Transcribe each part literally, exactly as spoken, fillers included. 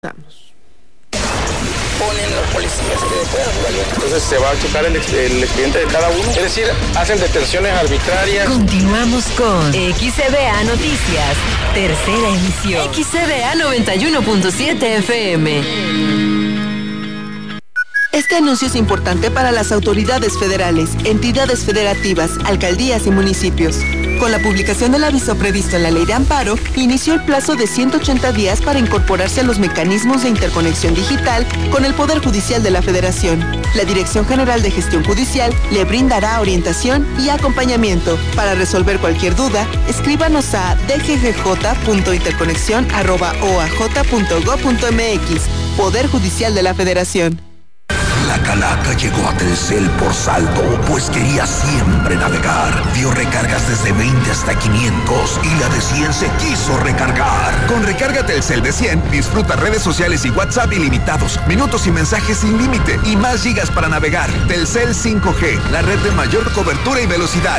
Vamos. Ponen los policías que después entonces se va a checar el, el expediente de cada uno, es decir, hacen detenciones arbitrarias. Continuamos con X C B A Noticias, tercera emisión. X C B A noventa y uno punto siete F M. Este anuncio es importante para las autoridades federales, entidades federativas, alcaldías y municipios. Con la publicación del aviso previsto en la Ley de Amparo, inició el plazo de ciento ochenta días para incorporarse a los mecanismos de interconexión digital con el Poder Judicial de la Federación. La Dirección General de Gestión Judicial le brindará orientación y acompañamiento. Para resolver cualquier duda, escríbanos a d g g j punto interconexión arroba o a j punto gob punto m x. Poder Judicial de la Federación. La calaca llegó a Telcel por saldo, pues quería siempre navegar. Dio recargas desde veinte hasta quinientos y la de cien se quiso recargar. Con recarga Telcel de cien, disfruta redes sociales y WhatsApp ilimitados, minutos y mensajes sin límite y más gigas para navegar. Telcel cinco G, la red de mayor cobertura y velocidad.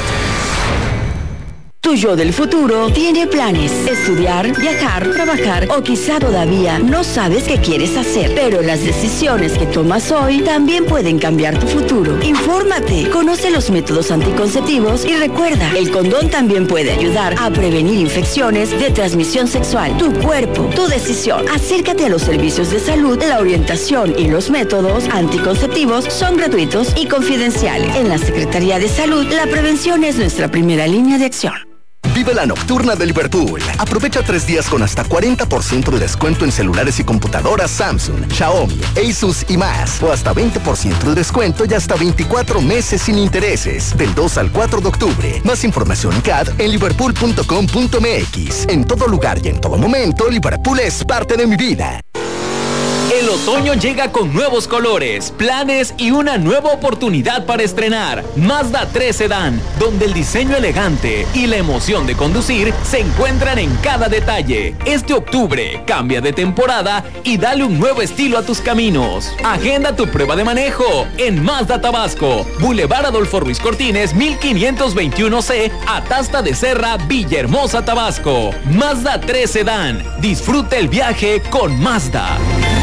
Tu yo del futuro tiene planes, estudiar, viajar, trabajar o quizá todavía no sabes qué quieres hacer, pero las decisiones que tomas hoy también pueden cambiar tu futuro. Infórmate, conoce los métodos anticonceptivos y recuerda, el condón también puede ayudar a prevenir infecciones de transmisión sexual. Tu cuerpo, tu decisión. Acércate a los servicios de salud, la orientación y los métodos anticonceptivos son gratuitos y confidenciales. En la Secretaría de Salud, la prevención es nuestra primera línea de acción. Vive la nocturna de Liverpool. Aprovecha tres días con hasta cuarenta por ciento de descuento en celulares y computadoras Samsung, Xiaomi, Asus y más. O hasta veinte por ciento de descuento y hasta veinticuatro meses sin intereses. Del dos al cuatro de octubre. Más información C A D en liverpool punto com punto m x. En todo lugar y en todo momento, Liverpool es parte de mi vida. El otoño llega con nuevos colores, planes y una nueva oportunidad para estrenar. Mazda tres Sedán, donde el diseño elegante y la emoción de conducir se encuentran en cada detalle. Este octubre, cambia de temporada y dale un nuevo estilo a tus caminos. Agenda tu prueba de manejo en Mazda Tabasco, Boulevard Adolfo Ruiz Cortines, mil quinientos veintiuno C, Atasta de Serra, Villahermosa, Tabasco. Mazda tres Sedán. Disfruta el viaje con Mazda.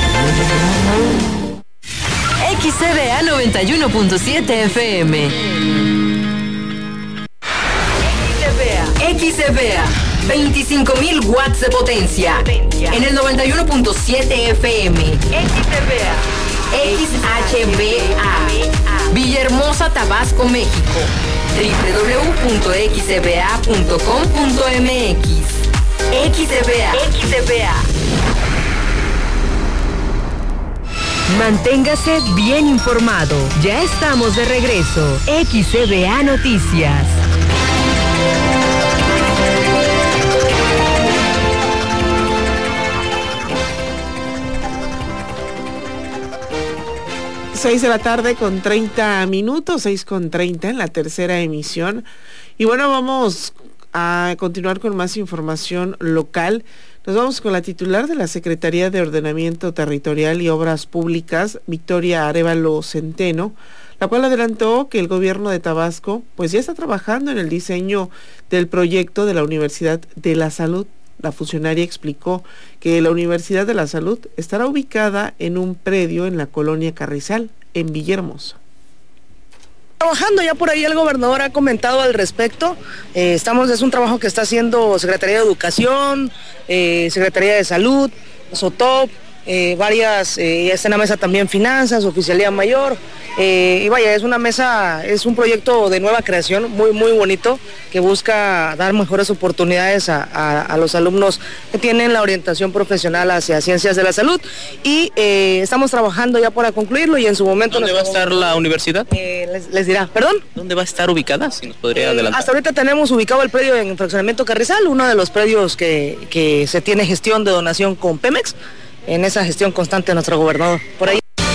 X C B A noventa y uno punto siete F M. X C B A, veinticinco mil watts de potencia. En el noventa y uno punto siete F M. X C B A. X H B A. Villahermosa, Tabasco, México. doble u doble u doble u punto x c b a punto com punto m x. X C B A. X C B A. Manténgase bien informado. Ya estamos de regreso. X C B A Noticias. Seis de la tarde con treinta minutos, seis con treinta en la tercera emisión. Y bueno, vamos a continuar con más información local. Nos vamos con la titular de la Secretaría de Ordenamiento Territorial y Obras Públicas, Victoria Arévalo Centeno, la cual adelantó que el gobierno de Tabasco pues ya está trabajando en el diseño del proyecto de la Universidad de la Salud. La funcionaria explicó que la Universidad de la Salud estará ubicada en un predio en la colonia Carrizal, en Villahermosa. Trabajando, ya por ahí el gobernador ha comentado al respecto. Eh, estamos, es un trabajo que está haciendo Secretaría de Educación, eh, Secretaría de Salud, SOTOP, eh, varias, eh, ya está en la mesa también Finanzas, Oficialía Mayor, eh, y vaya, es una mesa, es un proyecto de nueva creación muy, muy bonito, que busca dar mejores oportunidades a, a, a los alumnos que tienen la orientación profesional hacia ciencias de la salud, y eh, estamos trabajando ya para concluirlo, y en su momento... ¿Dónde va a estar la universidad? Eh, les, les dirá, ¿perdón? ¿Dónde va a estar ubicada? Si nos podría adelantar. Hasta ahorita tenemos ubicado el predio en Fraccionamiento Carrizal, uno de los predios que, que se tiene gestión de donación con Pemex, en esa gestión constante de nuestro gobernador. Por ahí.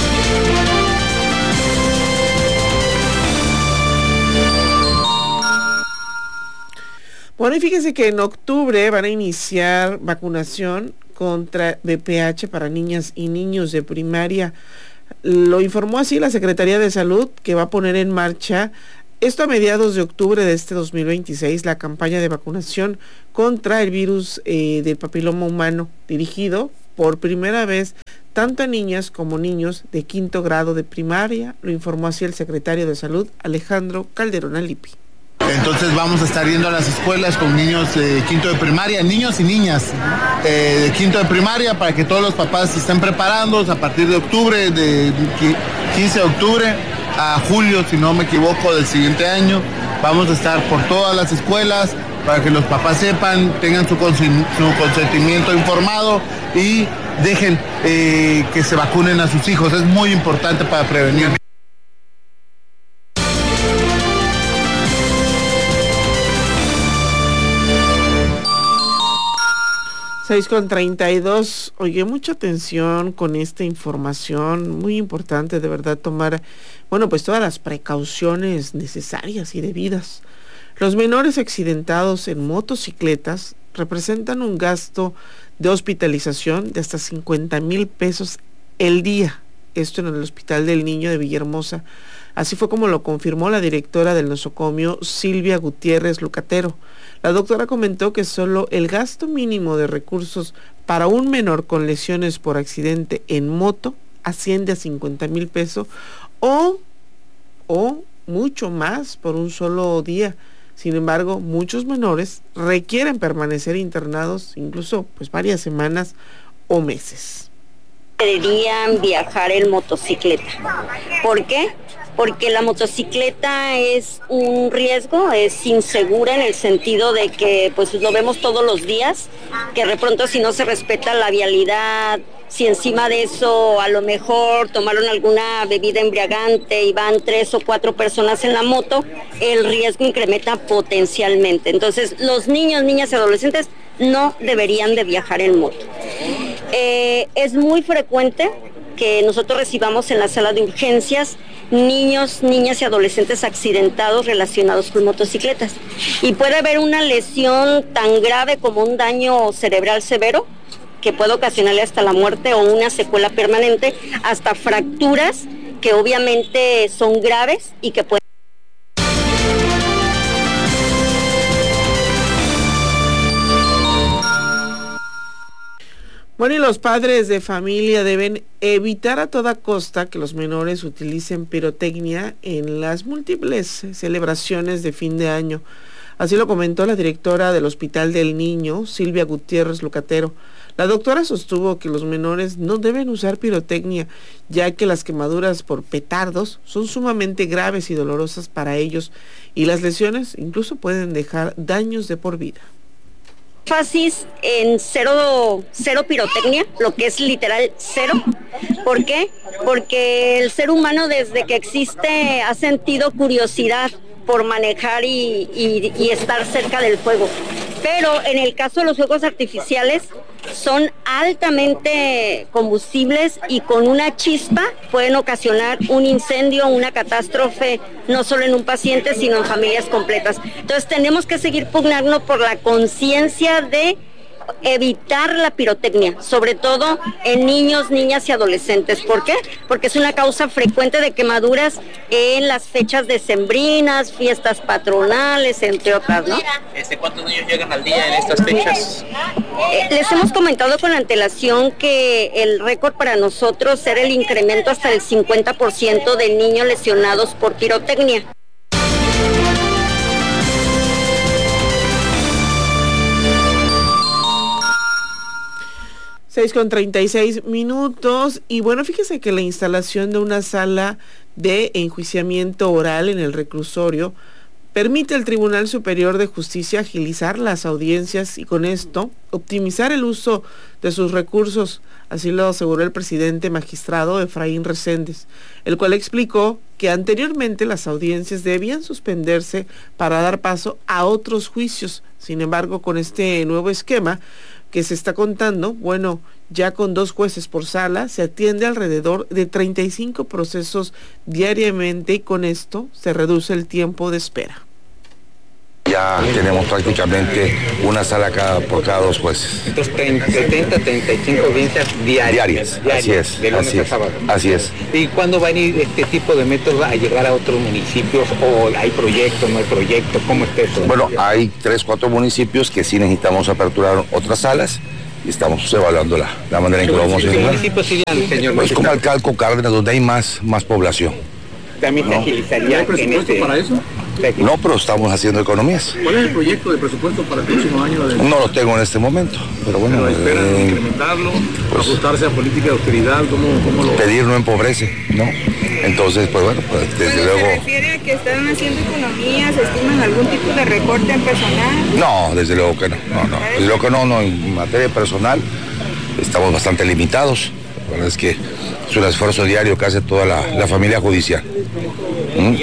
Bueno, y fíjense que en octubre van a iniciar vacunación contra V P H para niñas y niños de primaria. Lo informó así la Secretaría de Salud, que va a poner en marcha esto a mediados de octubre de este dos mil veintiséis, la campaña de vacunación contra el virus eh, del papiloma humano, dirigido por primera vez tanto a niñas como niños de quinto grado de primaria, lo informó así el secretario de Salud, Alejandro Calderón Alipi. Entonces vamos a estar yendo a las escuelas con niños de quinto de primaria, niños y niñas eh, de quinto de primaria, para que todos los papás se estén preparando a partir de octubre, de quince de octubre a julio, si no me equivoco, del siguiente año. Vamos a estar por todas las escuelas para que los papás sepan, tengan su, consen- su consentimiento informado y dejen eh, que se vacunen a sus hijos. Es muy importante para prevenir. seis con treinta y dos. Oye, mucha atención con esta información, muy importante de verdad tomar, bueno, pues todas las precauciones necesarias y debidas. Los menores accidentados en motocicletas representan un gasto de hospitalización de hasta cincuenta mil pesos el día, esto en el Hospital del Niño de Villahermosa. Así fue como lo confirmó la directora del nosocomio, Silvia Gutiérrez Lucatero. La doctora comentó que solo el gasto mínimo de recursos para un menor con lesiones por accidente en moto asciende a cincuenta mil pesos o, o mucho más por un solo día. Sin embargo, muchos menores requieren permanecer internados incluso pues varias semanas o meses. Deberían viajar en motocicleta. ¿Por qué? Porque la motocicleta es un riesgo, es insegura en el sentido de que pues lo vemos todos los días, que de pronto si no se respeta la vialidad, si encima de eso a lo mejor tomaron alguna bebida embriagante y van tres o cuatro personas en la moto, el riesgo incrementa potencialmente. Entonces los niños, niñas y adolescentes no deberían de viajar en moto. Eh, es muy frecuente que nosotros recibamos en la sala de urgencias niños, niñas y adolescentes accidentados relacionados con motocicletas. Y puede haber una lesión tan grave como un daño cerebral severo, que puede ocasionarle hasta la muerte o una secuela permanente, hasta fracturas que obviamente son graves y que pueden... Bueno, y los padres de familia deben evitar a toda costa que los menores utilicen pirotecnia en las múltiples celebraciones de fin de año. Así lo comentó la directora del Hospital del Niño, Silvia Gutiérrez Lucatero. La doctora sostuvo que los menores no deben usar pirotecnia, ya que las quemaduras por petardos son sumamente graves y dolorosas para ellos, y las lesiones incluso pueden dejar daños de por vida. Énfasis en cero, cero pirotecnia, lo que es literal cero. ¿Por qué? Porque el ser humano desde que existe ha sentido curiosidad por manejar y, y, y estar cerca del fuego. Pero en el caso de los fuegos artificiales son altamente combustibles y con una chispa pueden ocasionar un incendio, una catástrofe, no solo en un paciente, sino en familias completas. Entonces tenemos que seguir pugnando por la conciencia de evitar la pirotecnia, sobre todo en niños, niñas y adolescentes. ¿Por qué? Porque es una causa frecuente de quemaduras en las fechas decembrinas, fiestas patronales, entre otras, ¿no? Este, ¿Cuántos niños llegan al día en estas fechas? Eh, les hemos comentado con antelación que el récord para nosotros era el incremento hasta el cincuenta por ciento de niños lesionados por pirotecnia. seis con treinta y seis minutos, y bueno, fíjese que la instalación de una sala de enjuiciamiento oral en el reclusorio permite al Tribunal Superior de Justicia agilizar las audiencias y con esto optimizar el uso de sus recursos, así lo aseguró el presidente magistrado Efraín Reséndez, el cual explicó que anteriormente las audiencias debían suspenderse para dar paso a otros juicios. Sin embargo, con este nuevo esquema que se está contando, bueno, ya con dos jueces por sala, se atiende alrededor de treinta y cinco procesos diariamente y con esto se reduce el tiempo de espera. Ya tenemos prácticamente una sala cada, por cada dos jueces. Entonces, setenta, treinta y cinco audiencias diarias. Diarias, diarias, así es. De lunes así a sábado. Así es. ¿Y cuándo va a ir este tipo de métodos a llegar a otros municipios? ¿O hay proyectos, no hay proyectos? ¿Cómo está eso? Bueno, hay tres, cuatro municipios que sí necesitamos aperturar otras salas estamos evaluando la, la manera en que lo vamos a hacer. ¿Qué municipios serían, señor? Pues como Calco, Cárdenas, donde hay más, más población. ¿También se agilizaría? ¿Hay presupuesto este... para eso? No, pero estamos haciendo economías. ¿Cuál es el proyecto de presupuesto para el próximo año? De... No lo tengo en este momento, pero bueno. ¿Pero esperan eh, incrementarlo, pues, ajustarse a política de austeridad? ¿Cómo, cómo lo... Pedir no empobrece, ¿no? Entonces, pues bueno, pues desde bueno, luego... ¿se refiere a que están haciendo economías, estiman algún tipo de recorte en personal? No, desde luego que no, no, no. Desde luego que no, no, en materia personal estamos bastante limitados. La verdad es que es un esfuerzo diario que hace toda la, la familia judicial. ¿Mm?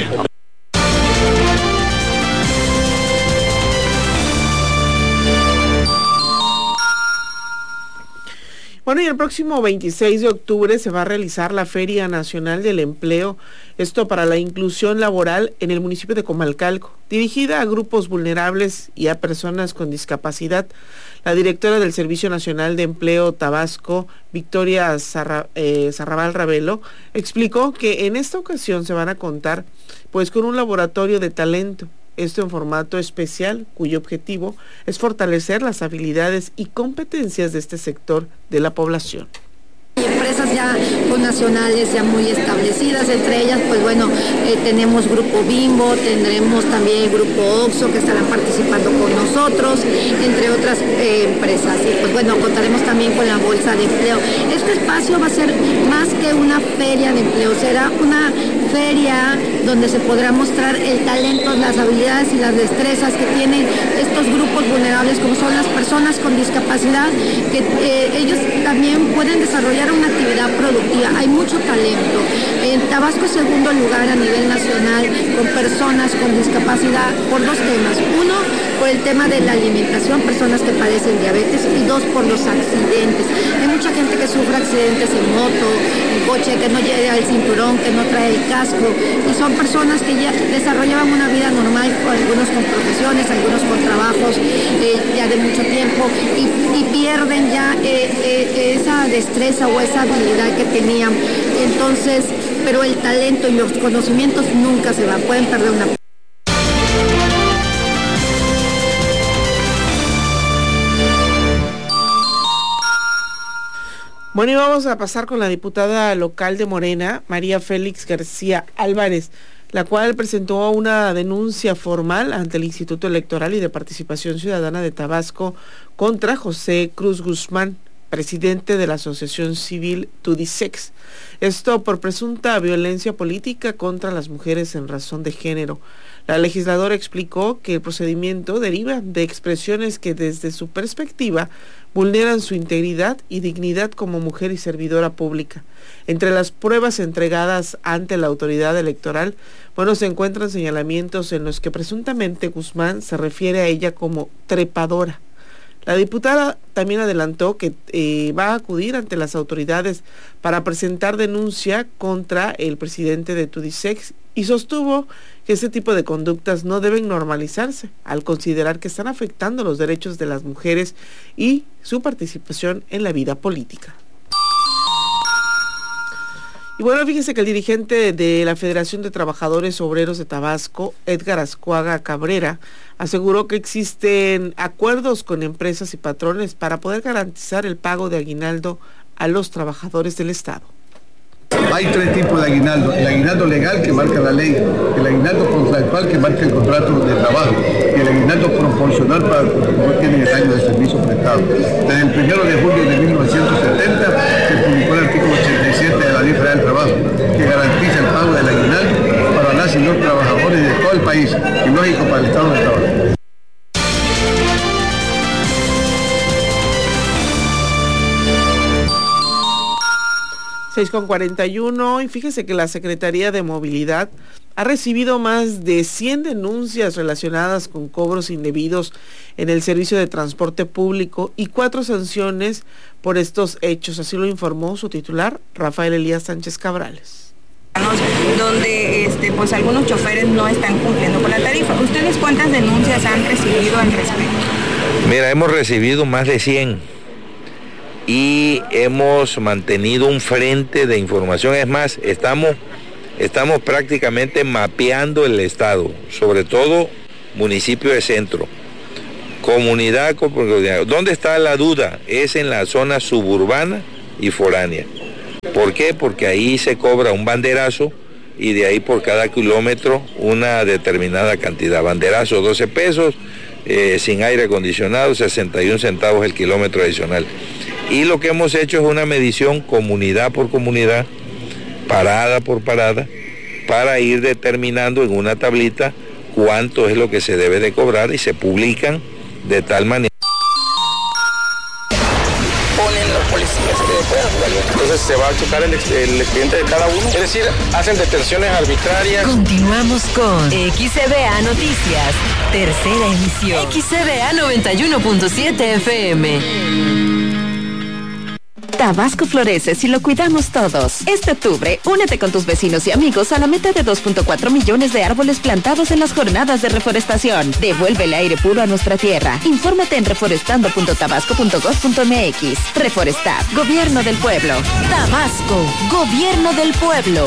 Bueno, y el próximo veintiséis de octubre se va a realizar la Feria Nacional del Empleo, esto para la inclusión laboral en el municipio de Comalcalco, dirigida a grupos vulnerables y a personas con discapacidad. La directora del Servicio Nacional de Empleo Tabasco, Victoria Zarra, eh, Zarrabal Ravelo, explicó que en esta ocasión se van a contar pues con un laboratorio de talento, esto en formato especial, cuyo objetivo es fortalecer las habilidades y competencias de este sector de la población. Hay empresas ya pues, nacionales ya muy establecidas, entre ellas pues bueno, eh, tenemos Grupo Bimbo, tendremos también el Grupo Oxxo que estarán participando con nosotros, entre otras eh, empresas. Y pues bueno, contaremos también con la Bolsa de Empleo. Este espacio va a ser más que una feria de empleo, será una feria donde se podrá mostrar el talento, las habilidades y las destrezas que tienen estos grupos vulnerables, como son las personas con discapacidad, que eh, ellos también pueden desarrollar una actividad productiva. Hay mucho talento. En Tabasco es segundo lugar a nivel nacional con personas con discapacidad por dos temas. Uno, por el tema de la alimentación, personas que padecen diabetes, y dos, por los accidentes. Hay mucha gente que sufre accidentes en moto, en coche, que no llega al cinturón, que no trae el casco, y son personas que ya desarrollaban una vida normal, algunos con profesiones, algunos con trabajos eh, ya de mucho tiempo, y, y pierden ya eh, eh, esa destreza o esa habilidad que tenían. Entonces, pero el talento y los conocimientos nunca se van, pueden perder una. Bueno, y vamos a pasar con la diputada local de Morena, María Félix García Álvarez, la cual presentó una denuncia formal ante el Instituto Electoral y de Participación Ciudadana de Tabasco contra José Cruz Guzmán, presidente de la Asociación Civil Tudisex. Esto por presunta violencia política contra las mujeres en razón de género. La legisladora explicó que el procedimiento deriva de expresiones que desde su perspectiva vulneran su integridad y dignidad como mujer y servidora pública. Entre las pruebas entregadas ante la autoridad electoral, bueno, se encuentran señalamientos en los que presuntamente Guzmán se refiere a ella como trepadora. La diputada también adelantó que eh, va a acudir ante las autoridades para presentar denuncia contra el presidente de Tudisex y sostuvo que este tipo de conductas no deben normalizarse al considerar que están afectando los derechos de las mujeres y su participación en la vida política. Y bueno, fíjese que el dirigente de la Federación de Trabajadores Obreros de Tabasco, Edgar Azcuaga Cabrera, aseguró que existen acuerdos con empresas y patrones para poder garantizar el pago de aguinaldo a los trabajadores del Estado. Hay tres tipos de aguinaldo: el aguinaldo legal que marca la ley, el aguinaldo contractual que marca el contrato de trabajo y el aguinaldo proporcional para los que no tienen el año de servicio prestado. Desde el primero de julio de mil novecientos setenta se publicó el artículo ochenta y siete de la Ley Federal del Trabajo, que garantiza el pago del aguinaldo para las y los trabajadores de todo el país y lógico para el Estado de Trabajo. seis con cuarenta y uno, y fíjese que la Secretaría de Movilidad ha recibido más de cien denuncias relacionadas con cobros indebidos en el servicio de transporte público y cuatro sanciones por estos hechos, así lo informó su titular, Rafael Elías Sánchez Cabrales. Donde este, pues algunos choferes no están cumpliendo con la tarifa. ¿Ustedes cuántas denuncias han recibido al respecto? Mira, hemos recibido más de cien. Y hemos mantenido un frente de información. Es más, estamos, estamos prácticamente mapeando el estado, sobre todo municipio de centro, Comunidad con comunidad. ¿Dónde está la duda? Es en la zona suburbana y foránea. ¿Por qué? Porque ahí se cobra un banderazo y de ahí por cada kilómetro una determinada cantidad. Banderazo doce pesos, eh, sin aire acondicionado, sesenta y un centavos el kilómetro adicional. Y lo que hemos hecho es una medición comunidad por comunidad, parada por parada, para ir determinando en una tablita cuánto es lo que se debe de cobrar y se publican de tal manera. Ponen los policías que después entonces se va a checar el, el expediente de cada uno, es decir, hacen detenciones arbitrarias. Continuamos con X C B A Noticias, tercera emisión. X C B A noventa y uno punto siete F M. Tabasco florece si lo cuidamos todos. Este octubre, únete con tus vecinos y amigos a la meta de dos punto cuatro millones de árboles plantados en las jornadas de reforestación. Devuelve el aire puro a nuestra tierra. Infórmate en reforestando punto tabasco punto gob punto m x. Reforestar, Gobierno del Pueblo. Tabasco, Gobierno del Pueblo.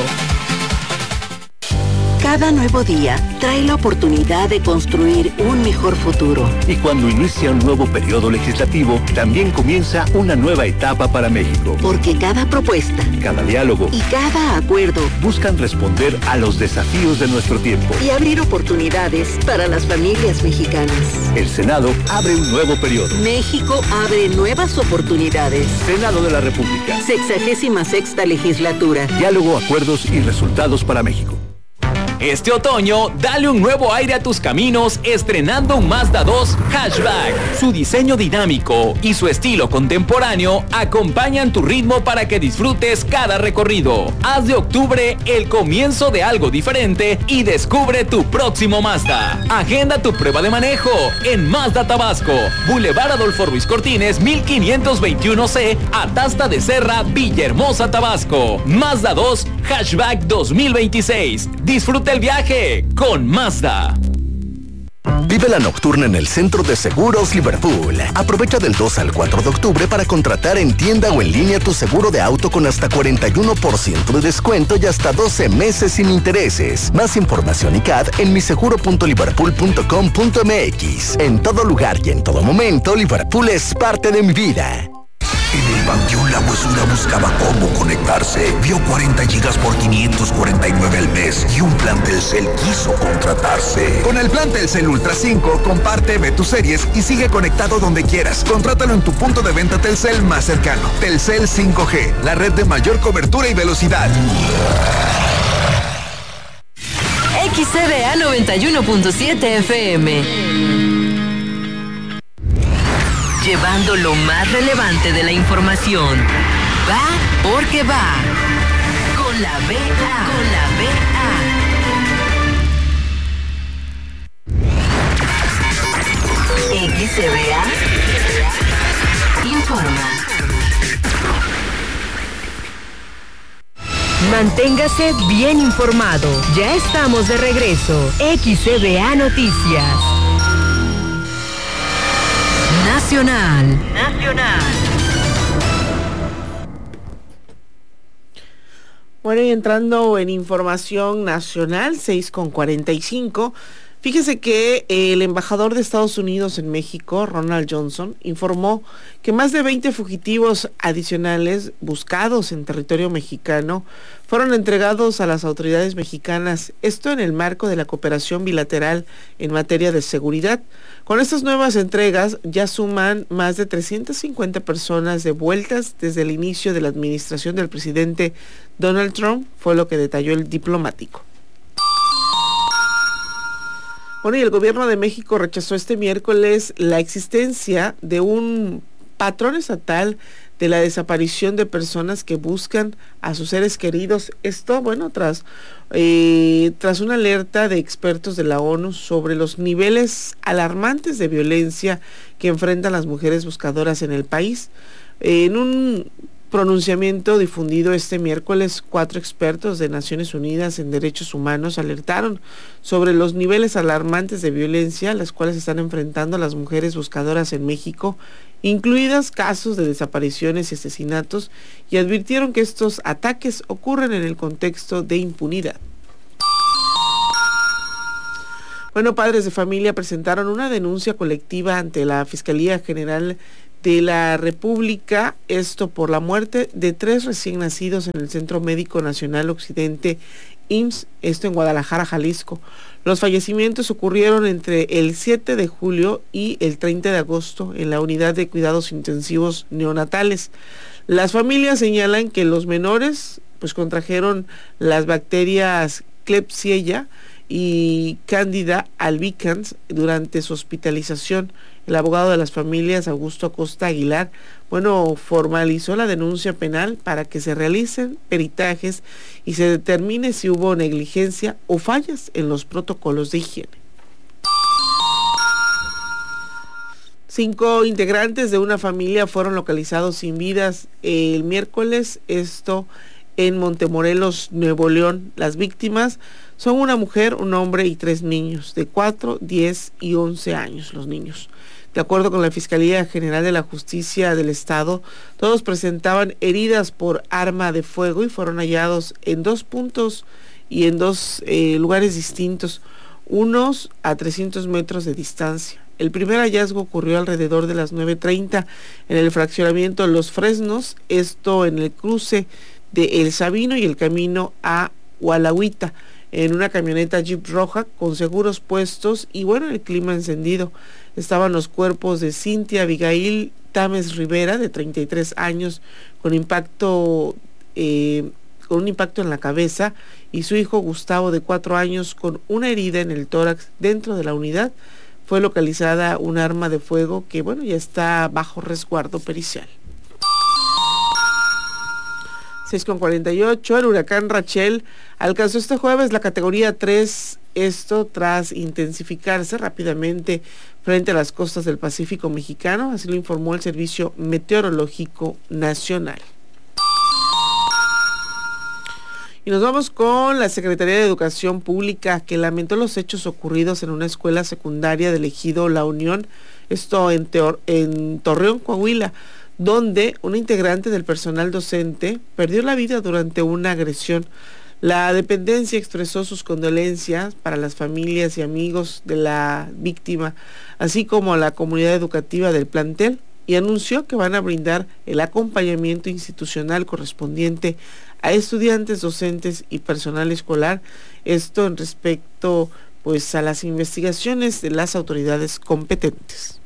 Cada nuevo día trae la oportunidad de construir un mejor futuro. Y cuando inicia un nuevo periodo legislativo, también comienza una nueva etapa para México. Porque cada propuesta, cada diálogo y cada acuerdo buscan responder a los desafíos de nuestro tiempo y abrir oportunidades para las familias mexicanas. El Senado abre un nuevo periodo. México abre nuevas oportunidades. Senado de la República. Sexagésima sexta legislatura. Diálogo, acuerdos y resultados para México. Este otoño, dale un nuevo aire a tus caminos estrenando un Mazda dos Hatchback. Su diseño dinámico y su estilo contemporáneo acompañan tu ritmo para que disfrutes cada recorrido. Haz de octubre el comienzo de algo diferente y descubre tu próximo Mazda. Agenda tu prueba de manejo en Mazda Tabasco, Boulevard Adolfo Ruiz Cortines, mil quinientos veintiuno C, Atasta de Serra, Villahermosa, Tabasco. Mazda dos Hatchback dos mil veintiséis. Disfruta el viaje con Mazda. Vive la nocturna en el Centro de Seguros Liverpool. Aprovecha del dos al cuatro de octubre para contratar en tienda o en línea tu seguro de auto con hasta cuarenta y uno por ciento de descuento y hasta doce meses sin intereses. Más información y C A D en miseguro punto liverpool punto com punto m x. En todo lugar y en todo momento, Liverpool es parte de mi vida. En el Panteón La Huesura buscaba cómo conectarse. Vio cuarenta gigas por quinientos cuarenta y nueve al mes y un plan Telcel quiso contratarse. Con el plan Telcel Ultra cinco, comparte, ve tus series y sigue conectado donde quieras. Contrátalo en tu punto de venta Telcel más cercano. Telcel cinco G, la red de mayor cobertura y velocidad. X C B A noventa y uno punto siete F M. Llevando lo más relevante de la información. Va porque va. Con la B A. Con la B A. X C B A informa. Manténgase bien informado. Ya estamos de regreso. X C B A Noticias. Nacional. Nacional. Bueno, y entrando en información nacional, seis con cuarenta y cinco, fíjese que el embajador de Estados Unidos en México, Ronald Johnson, informó que más de veinte fugitivos adicionales buscados en territorio mexicano fueron entregados a las autoridades mexicanas, esto en el marco de la cooperación bilateral en materia de seguridad. Con estas nuevas entregas ya suman más de trescientas cincuenta personas devueltas desde el inicio de la administración del presidente Donald Trump, fue lo que detalló el diplomático. Bueno, y el gobierno de México rechazó este miércoles la existencia de un patrón estatal de la desaparición de personas que buscan a sus seres queridos. Esto, bueno, tras, eh, tras una alerta de expertos de la ONU sobre los niveles alarmantes de violencia que enfrentan las mujeres buscadoras en el país. Eh, en un pronunciamiento difundido este miércoles, cuatro expertos de Naciones Unidas en Derechos Humanos alertaron sobre los niveles alarmantes de violencia a las cuales están enfrentando las mujeres buscadoras en México, incluidas casos de desapariciones y asesinatos, y advirtieron que estos ataques ocurren en el contexto de impunidad. Bueno, padres de familia presentaron una denuncia colectiva ante la Fiscalía General de la República, esto por la muerte de tres recién nacidos en el Centro Médico Nacional Occidente I M S S, esto en Guadalajara, Jalisco. Los fallecimientos ocurrieron entre el siete de julio y el treinta de agosto en la unidad de cuidados intensivos neonatales. Las familias señalan que los menores pues contrajeron las bacterias Klebsiella y Candida albicans durante su hospitalización. El abogado de las familias, Augusto Acosta Aguilar, bueno, formalizó la denuncia penal para que se realicen peritajes y se determine si hubo negligencia o fallas en los protocolos de higiene. Cinco integrantes de una familia fueron localizados sin vidas el miércoles, esto en Montemorelos, Nuevo León. Las víctimas son una mujer, un hombre y tres niños de cuatro, diez y once años, los niños. De acuerdo con la Fiscalía General de la Justicia del Estado, todos presentaban heridas por arma de fuego y fueron hallados en dos puntos y en dos eh, lugares distintos, unos a trescientos metros de distancia. El primer hallazgo ocurrió alrededor de las nueve treinta en el fraccionamiento Los Fresnos, esto en el cruce de El Sabino y el camino a Hualahuita, en una camioneta Jeep roja con seguros puestos y bueno, el clima encendido. Estaban los cuerpos de Cintia Abigail Tames Rivera, de treinta y tres años, con impacto eh, con un impacto en la cabeza, y su hijo Gustavo, de cuatro años, con una herida en el tórax. Dentro de la unidad fue localizada un arma de fuego que bueno, ya está bajo resguardo pericial. seis con cuarenta y ocho, el huracán Rachel alcanzó este jueves la categoría tres, esto tras intensificarse rápidamente frente a las costas del Pacífico mexicano, así lo informó el Servicio Meteorológico Nacional. Y nos vamos con la Secretaría de Educación Pública, que lamentó los hechos ocurridos en una escuela secundaria del ejido La Unión, esto en, Teor- en Torreón, Coahuila, donde una integrante del personal docente perdió la vida durante una agresión. La dependencia expresó sus condolencias para las familias y amigos de la víctima, así como a la comunidad educativa del plantel, y anunció que van a brindar el acompañamiento institucional correspondiente a estudiantes, docentes y personal escolar, esto en respecto pues a las investigaciones de las autoridades competentes.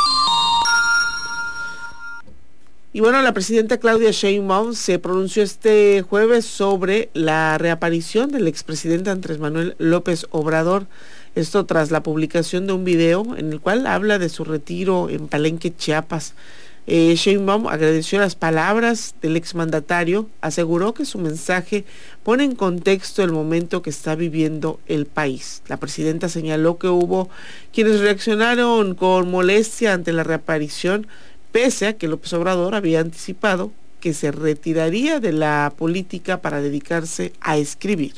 Y bueno, la presidenta Claudia Sheinbaum se pronunció este jueves sobre la reaparición del expresidente Andrés Manuel López Obrador, esto tras la publicación de un video en el cual habla de su retiro en Palenque, Chiapas. Eh, Sheinbaum agradeció las palabras del exmandatario, aseguró que su mensaje pone en contexto el momento que está viviendo el país. La presidenta señaló que hubo quienes reaccionaron con molestia ante la reaparición, pese a que López Obrador había anticipado que se retiraría de la política para dedicarse a escribir.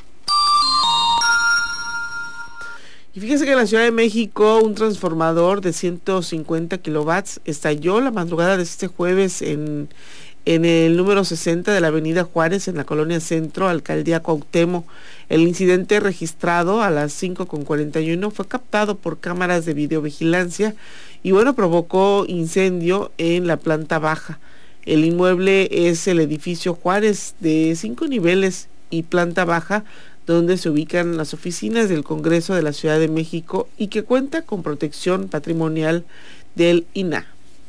Y fíjese que en la Ciudad de México un transformador de ciento cincuenta kilovatios estalló la madrugada de este jueves en, en el número sesenta de la avenida Juárez, en la colonia Centro, alcaldía Cuauhtémoc. El incidente, registrado a las cinco con cuarenta y uno, fue captado por cámaras de videovigilancia y bueno, provocó incendio en la planta baja. El inmueble es el edificio Juárez, de cinco niveles y planta baja, donde se ubican las oficinas del Congreso de la Ciudad de México y que cuenta con protección patrimonial del I N A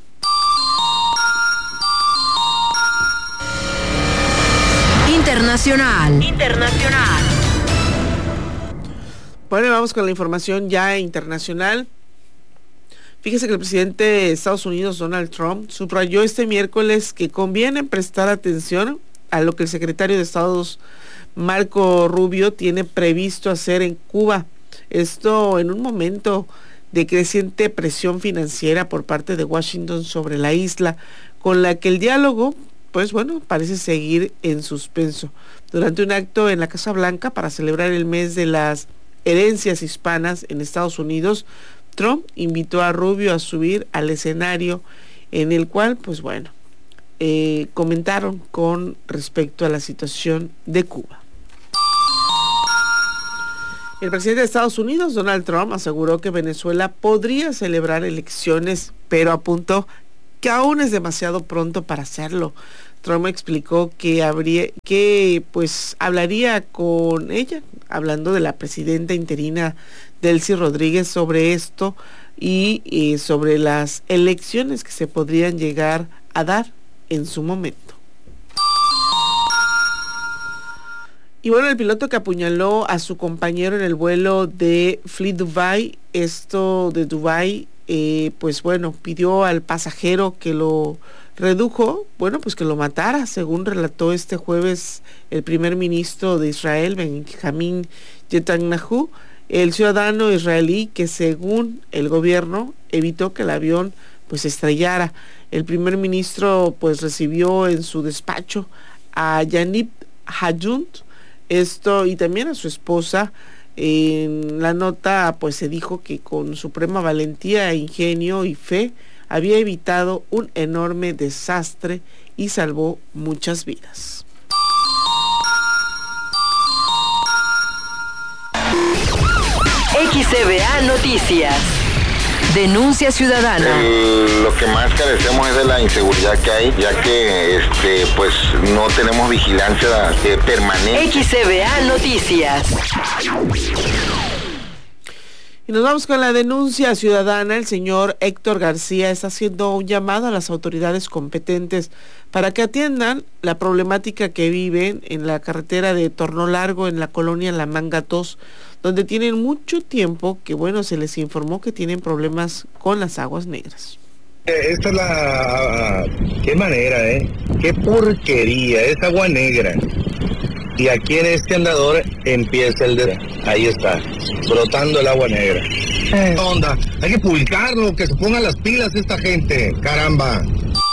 H. Internacional. Internacional. Bueno, vamos con la información ya internacional. Fíjese que el presidente de Estados Unidos, Donald Trump, subrayó este miércoles que conviene prestar atención a lo que el secretario de Estados, Marco Rubio, tiene previsto hacer en Cuba. Esto en un momento de creciente presión financiera por parte de Washington sobre la isla, con la que el diálogo, pues bueno, parece seguir en suspenso. Durante un acto en la Casa Blanca para celebrar el mes de las herencias hispanas en Estados Unidos, Trump invitó a Rubio a subir al escenario, en el cual, pues bueno, eh, comentaron con respecto a la situación de Cuba. El presidente de Estados Unidos, Donald Trump, aseguró que Venezuela podría celebrar elecciones, pero apuntó que aún es demasiado pronto para hacerlo. Trump explicó que habría, que pues hablaría con ella, hablando de la presidenta interina Delcy Rodríguez sobre esto y, y sobre las elecciones que se podrían llegar a dar en su momento. Y bueno, el piloto que apuñaló a su compañero en el vuelo de Fly Dubai, esto de Dubai, eh, pues bueno, pidió al pasajero que lo redujo, bueno, pues que lo matara, según relató este jueves el primer ministro de Israel, Benjamin Netanyahu, el ciudadano israelí que según el gobierno evitó que el avión pues estrellara. El primer ministro pues recibió en su despacho a Yanib Hayunt, esto, y también a su esposa. En la nota pues se dijo que con suprema valentía, ingenio y fe había evitado un enorme desastre y salvó muchas vidas. X C B A Noticias. Denuncia ciudadana. El, lo que más carecemos es de la inseguridad que hay, ya que este pues no tenemos vigilancia eh, permanente. X C B A Noticias. Y nos vamos con la denuncia ciudadana. El señor Héctor García está haciendo un llamado a las autoridades competentes para que atiendan la problemática que viven en la carretera de Torno Largo, en la colonia La Manga dos, donde tienen mucho tiempo que, bueno, se les informó que tienen problemas con las aguas negras. Esta es la... qué manera, ¿eh? Qué porquería, es agua negra. Y aquí en este andador empieza el de... ahí está, brotando el agua negra. ¿Qué onda? Hay que publicarlo, que se pongan las pilas esta gente, caramba.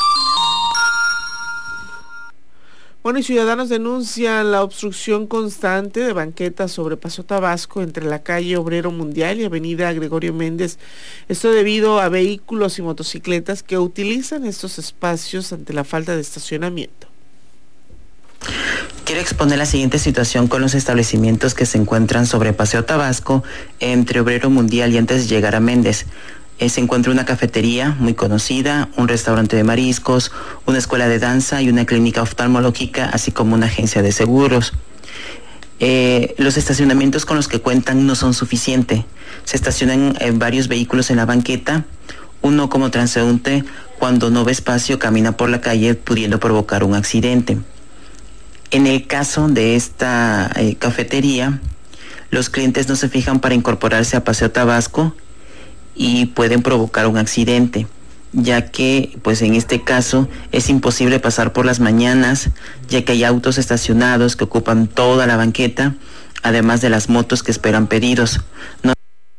Bueno, y ciudadanos denuncian la obstrucción constante de banquetas sobre Paseo Tabasco entre la calle Obrero Mundial y avenida Gregorio Méndez. Esto debido a vehículos y motocicletas que utilizan estos espacios ante la falta de estacionamiento. Quiero exponer la siguiente situación con los establecimientos que se encuentran sobre Paseo Tabasco, entre Obrero Mundial y antes de llegar a Méndez. Eh, se encuentra una cafetería muy conocida, un restaurante de mariscos, una escuela de danza y una clínica oftalmológica, así como una agencia de seguros. Eh, los estacionamientos con los que cuentan no son suficientes. Se estacionan eh, varios vehículos en la banqueta. Uno como transeúnte, cuando no ve espacio, camina por la calle pudiendo provocar un accidente. En el caso de esta eh, cafetería, los clientes no se fijan para incorporarse a Paseo Tabasco y pueden provocar un accidente, ya que pues en este caso es imposible pasar por las mañanas, ya que hay autos estacionados que ocupan toda la banqueta, además de las motos que esperan pedidos. No...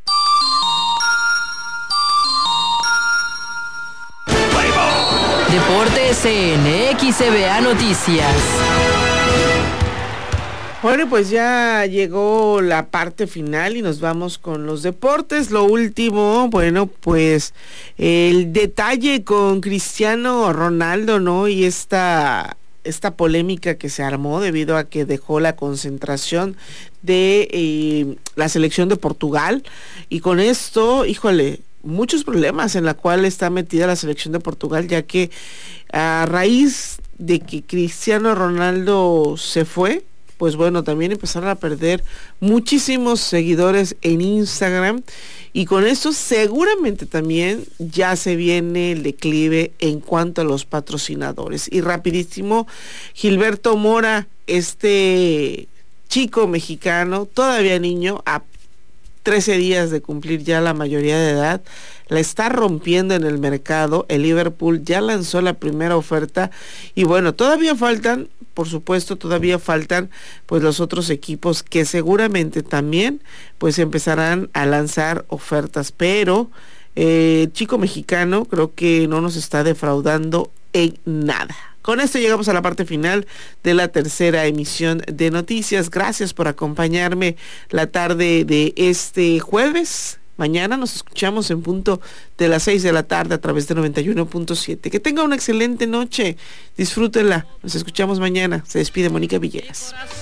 Deportes en X C B A Noticias. Bueno, pues ya llegó la parte final y nos vamos con los deportes. Lo último, bueno, pues el detalle con Cristiano Ronaldo, ¿no? Y esta, esta polémica que se armó debido a que dejó la concentración de eh, la selección de Portugal. Y con esto, híjole, muchos problemas en la cual está metida la selección de Portugal, ya que a raíz de que Cristiano Ronaldo se fue, pues bueno, también empezaron a perder muchísimos seguidores en Instagram, y con eso seguramente también ya se viene el declive en cuanto a los patrocinadores. Y rapidísimo, Gilberto Mora, este chico mexicano, todavía niño, a trece días de cumplir ya la mayoría de edad, la está rompiendo en el mercado. El Liverpool ya lanzó la primera oferta y bueno, todavía faltan, por supuesto, todavía faltan pues los otros equipos que seguramente también pues empezarán a lanzar ofertas, pero eh, el chico mexicano creo que no nos está defraudando en nada. Con esto llegamos a la parte final de la tercera emisión de noticias. Gracias por acompañarme la tarde de este jueves. Mañana nos escuchamos en punto de las seis de la tarde a través de noventa y uno punto siete. Que tenga una excelente noche. Disfrútenla. Nos escuchamos mañana. Se despide Mónica Villegas.